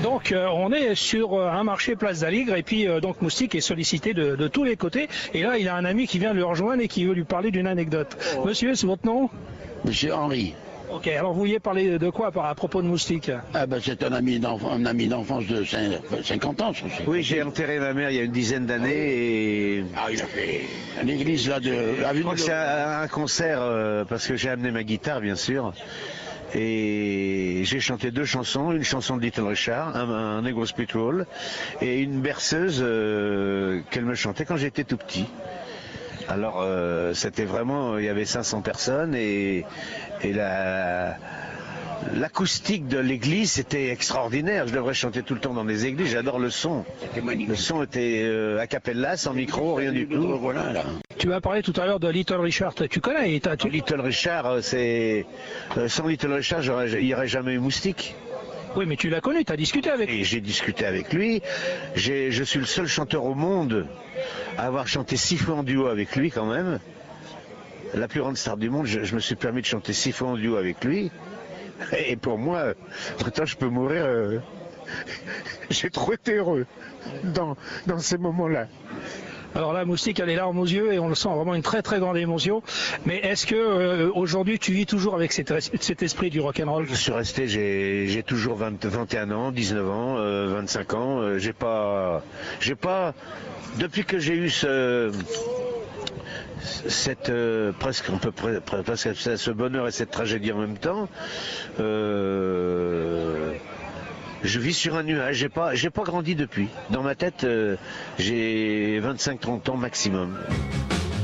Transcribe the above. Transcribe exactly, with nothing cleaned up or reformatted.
Donc euh, on est sur euh, un marché Place d'Aligre et puis euh, donc Moustique est sollicité de, de tous les côtés. Et là il a un ami qui vient le rejoindre et qui veut lui parler d'une anecdote. Oh. Monsieur, c'est votre nom? Monsieur Henri. Ok, alors vous vouliez parler de quoi par à propos de Moustique? Ah ben c'est un ami d'enfance de cinquante ans. Ça, oui, j'ai enterré ma mère il y a une dizaine d'années et... Ah, il a fait une église là de... Je crois que c'est un, un concert euh, parce que j'ai amené ma guitare bien sûr. Et j'ai chanté deux chansons, une chanson de Little Richard, un, un Negro Spiritual et une berceuse euh, qu'elle me chantait quand j'étais tout petit. Alors euh, c'était vraiment, il y avait cinq cents personnes et, et la, l'acoustique de l'église était extraordinaire. Je devrais chanter tout le temps dans les églises, j'adore le son. Le son était euh, a cappella, sans micro, rien du tout. Voilà, là. Tu m'as parlé tout à l'heure de Little Richard, tu connais tu... Little Richard, c'est... Sans Little Richard, il n'y aurait jamais eu Moustique. Oui, mais tu l'as connu, tu as discuté avec lui. Et j'ai discuté avec lui. J'ai, je suis le seul chanteur au monde à avoir chanté six fois en duo avec lui quand même. La plus grande star du monde, je, je me suis permis de chanter six fois en duo avec lui. Et pour moi, pourtant je peux mourir. Euh... j'ai trop été heureux dans, dans ces moments-là. Alors là, Moustique a les larmes aux yeux et on le sent vraiment une très très grande émotion. Mais est-ce que euh, aujourd'hui tu vis toujours avec cet, cet esprit du rock'n'roll? Je suis resté, j'ai, j'ai toujours vingt, vingt et un ans, dix-neuf ans, euh, vingt-cinq ans. Euh, j'ai pas, j'ai pas, depuis que j'ai eu ce, cette euh, presque, on peut presque ce bonheur et cette tragédie en même temps. Euh, Je vis sur un nuage, j'ai pas, j'ai pas grandi depuis. Dans ma tête, euh, j'ai vingt-cinq trente ans maximum.